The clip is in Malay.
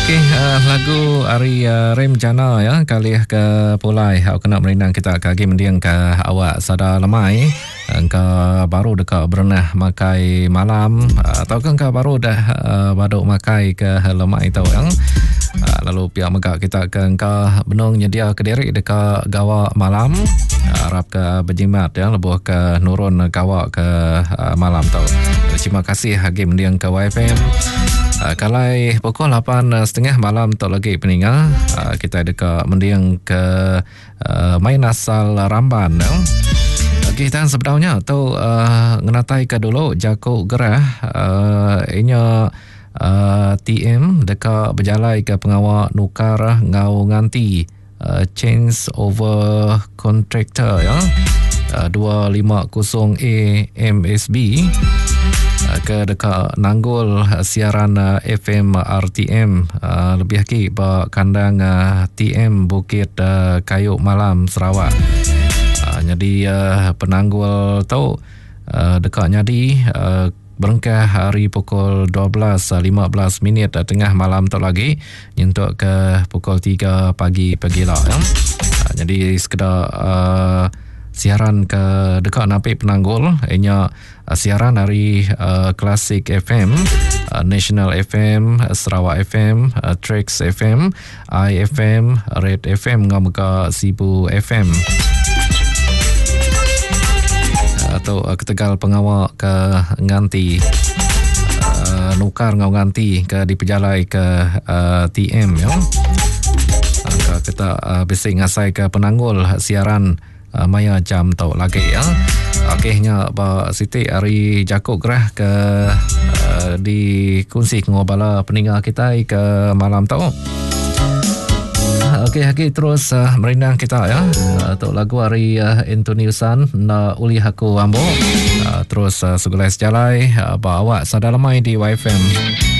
Okey, lagu Ari Rem Jana ya, kali ke pulai awak kena merenang kita kaki mendiang ke awak sada lemai engkau baru dekat berenah makai malam atau engkau baru dah baduk makai ke lemai tau yang lalu pihak megak kita ke engkau benung nyedia ke diri dekat gawa malam harap ke berjimat ya lebuh ke nurun gawa ke malam tau. Terima kasih hagi mendiang ke YFM. Kalai pukul 8.30 malam tak lagi peninggal kita dekat mendiang ke main asal Ramban. Okey, dan sebenarnya tu ngenatai ke dulu Jakuk Gerah inya TM dekat berjalai ke pengawal nukar ngau nganti change over contractor ya 250A MSB ke dekat nanggul siaran FM RTM lebih lagi ba kandang TM Bukit Kayu Malam Sarawak. Jadi penanggul tu dekat nyadi berengkah hari pukul 12.15 tengah malam tu lagi nyentuk ke pukul 3 pagi lah ya. Jadi sekedar siaran ke dekat napi penanggul ianya siaran dari Klasik FM, National FM, Sarawak FM, Trax FM, IFM, Red FM ngau muka Sibu FM atau ketegal pengawal ke nganti nukar ngau nganti ke dipejalai ke TM ya. Kita bising ngasai ke penanggul siaran maya jam tau lagi ya. Okeynya Pak Siti Ari Jakuk Gerah ke dikunci ngobala peninggal kita ke malam tau. Okey, hagi terus merenang kita ya. Untuk lagu hari Intoniusan na uli haku ambo. Terus segulai sejalai bawa sada lemai di YFM.